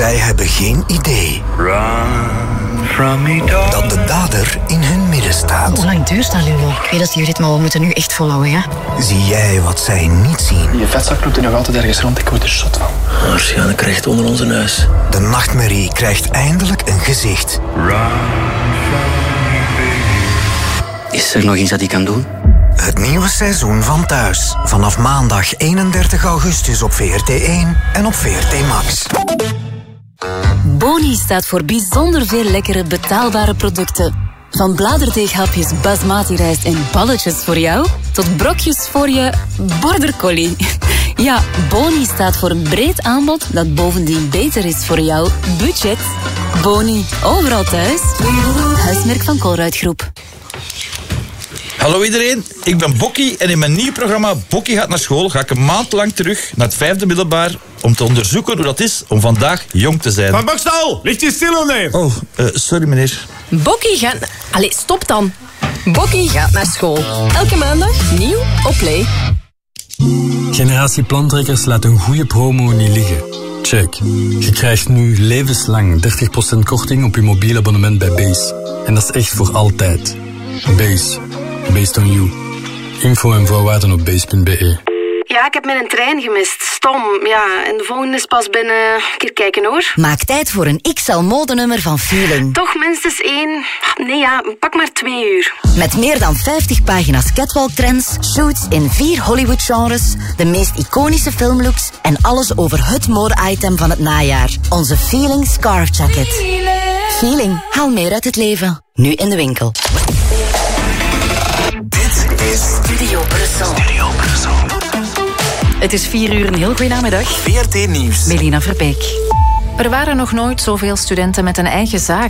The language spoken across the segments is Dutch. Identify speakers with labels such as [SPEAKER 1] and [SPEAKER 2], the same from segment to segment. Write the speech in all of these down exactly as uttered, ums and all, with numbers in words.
[SPEAKER 1] Zij hebben geen idee dat de dader in hun midden staat.
[SPEAKER 2] Hoe lang duurt dat, Lulo? Ik weet dat jullie dit, maar we moeten nu echt volhouden, ja?
[SPEAKER 1] Zie jij wat zij niet zien?
[SPEAKER 3] Je vetzak loopt er nog altijd ergens rond, ik word er zot van.
[SPEAKER 4] Waarschijnlijk recht onder onze neus.
[SPEAKER 1] De nachtmerrie krijgt eindelijk een gezicht.
[SPEAKER 4] Is er nog iets dat hij kan doen?
[SPEAKER 1] Het nieuwe seizoen van Thuis. Vanaf maandag eenendertig augustus op V R T één en op V R T Max.
[SPEAKER 5] Boni staat voor bijzonder veel lekkere betaalbare producten. Van bladerdeeghapjes basmati rijst en balletjes voor jou, tot brokjes voor je border collie. Ja, Boni staat voor een breed aanbod dat bovendien beter is voor jouw budget. Boni, overal thuis. Huismerk van Colruyt-groep.
[SPEAKER 6] Hallo iedereen, ik ben Bokkie en in mijn nieuw programma Bokkie gaat naar school ga ik een maand lang terug naar het vijfde middelbaar om te onderzoeken hoe dat is om vandaag jong te zijn.
[SPEAKER 7] Van Bokstal, ligt je stil of nee?
[SPEAKER 6] Oh, uh, sorry meneer.
[SPEAKER 8] Bokkie gaat... Allee, stop dan. Bokkie gaat naar school. Elke maandag nieuw op Play.
[SPEAKER 9] Generatie Plantrekkers laat een goede promo niet liggen. Check. Je krijgt nu levenslang dertig procent korting op je mobiel abonnement bij Base. En dat is echt voor altijd. Base. Based on you. Info en voorwaarden op base punt b e.
[SPEAKER 10] Ja, ik heb mijn trein gemist. Stom, ja. En de volgende is pas binnen... Een keer kijken, hoor.
[SPEAKER 2] Maak tijd voor een X L-modenummer van Feeling.
[SPEAKER 10] Toch minstens één... Nee, ja, pak maar twee uur.
[SPEAKER 2] Met meer dan vijftig pagina's catwalk-trends, shoots in vier Hollywood-genres, de meest iconische filmlooks en alles over het mode-item van het najaar. Onze Feeling Scarf Jacket. Feeling, haal meer uit het leven. Nu in de winkel.
[SPEAKER 1] Dit is
[SPEAKER 2] Studio Brussel.
[SPEAKER 1] Studio Brussel.
[SPEAKER 11] Het is vier uur, een heel goede namiddag.
[SPEAKER 1] V R T Nieuws.
[SPEAKER 11] Melina Verbeek. Er waren nog nooit zoveel studenten met een eigen zaak.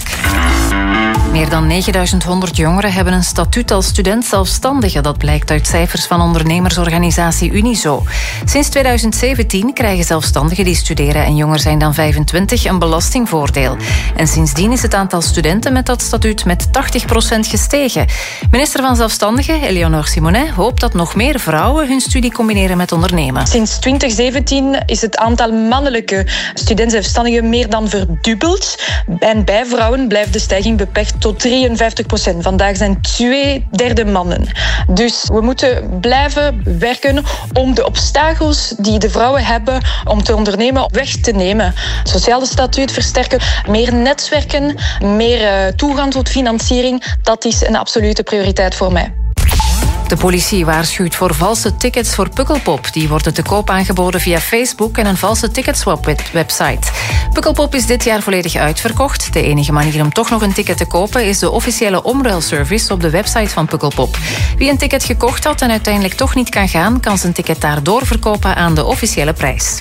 [SPEAKER 11] Meer dan negenduizend honderd jongeren hebben een statuut als student-zelfstandige. Dat blijkt uit cijfers van ondernemersorganisatie Unizo. Sinds tweeduizend zeventien krijgen zelfstandigen die studeren en jonger zijn dan vijfentwintig een belastingvoordeel. En sindsdien is het aantal studenten met dat statuut met tachtig procent gestegen. Minister van Zelfstandigen, Eleonore Simonet, hoopt dat nog meer vrouwen hun studie combineren met ondernemen.
[SPEAKER 12] Sinds twintig zeventien is het aantal mannelijke studenten-zelfstandigen meer dan verdubbeld. En bij vrouwen blijft de stijging beperkt tot drieënvijftig procent. Vandaag zijn twee derde mannen. Dus we moeten blijven werken om de obstakels die de vrouwen hebben om te ondernemen weg te nemen. Het sociale statuut versterken, meer netwerken, meer toegang tot financiering. Dat is een absolute prioriteit voor mij.
[SPEAKER 11] De politie waarschuwt voor valse tickets voor Pukkelpop. Die worden te koop aangeboden via Facebook en een valse ticketswap-website. Pukkelpop is dit jaar volledig uitverkocht. De enige manier om toch nog een ticket te kopen is de officiële omruilservice op de website van Pukkelpop. Wie een ticket gekocht had en uiteindelijk toch niet kan gaan, kan zijn ticket daar doorverkopen aan de officiële prijs.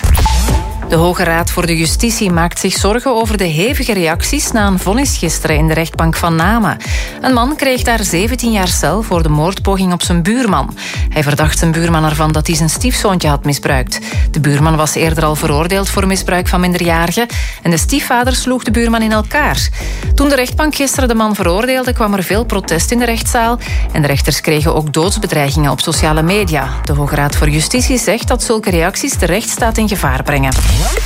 [SPEAKER 11] De Hoge Raad voor de Justitie maakt zich zorgen over de hevige reacties na een vonnis gisteren in de rechtbank van Namen. Een man kreeg daar zeventien jaar cel voor de moordpoging op zijn buurman. Hij verdacht zijn buurman ervan dat hij zijn stiefzoontje had misbruikt. De buurman was eerder al veroordeeld voor misbruik van minderjarigen en de stiefvader sloeg de buurman in elkaar. Toen de rechtbank gisteren de man veroordeelde, kwam er veel protest in de rechtszaal en de rechters kregen ook doodsbedreigingen op sociale media. De Hoge Raad voor Justitie zegt dat zulke reacties de rechtsstaat in gevaar brengen.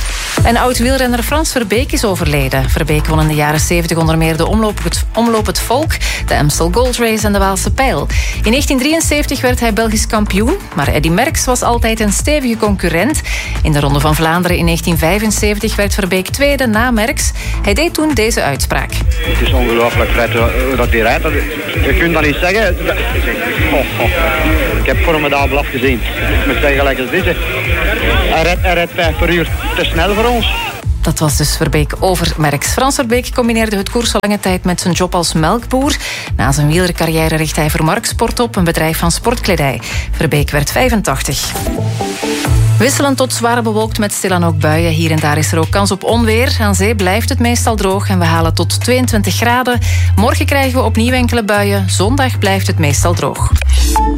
[SPEAKER 11] En oud-wielrenner Frans Verbeek is overleden. Verbeek won in de jaren zeventig onder meer de Omloop het, omloop het Volk, de Amstel Gold Race en de Waalse Pijl. In negentien drieënzeventig werd hij Belgisch kampioen, maar Eddy Merckx was altijd een stevige concurrent. In de Ronde van Vlaanderen in negentien vijfenzeventig werd Verbeek tweede na Merckx. Hij deed toen deze uitspraak.
[SPEAKER 13] Het is ongelooflijk Fred, hoe dat hij rijdt. Je kunt dat niet zeggen. Oh, oh. Ik heb formidabel afgezien. Ik moet zeggen, gelijk als dit. Hij rijdt, hij rijdt vijf per uur te snel voor ons.
[SPEAKER 11] Dat was dus Verbeek over Merckx. Frans Verbeek combineerde het koers al lange tijd met zijn job als melkboer. Na zijn wielercarrière richt hij voor Marktsport op, een bedrijf van sportkledij. Verbeek werd vijfentachtig. Wisselend tot zwaar bewolkt met stilaan ook buien. Hier en daar is er ook kans op onweer. Aan zee blijft het meestal droog en we halen tot tweeëntwintig graden. Morgen krijgen we opnieuw enkele buien. Zondag blijft het meestal droog.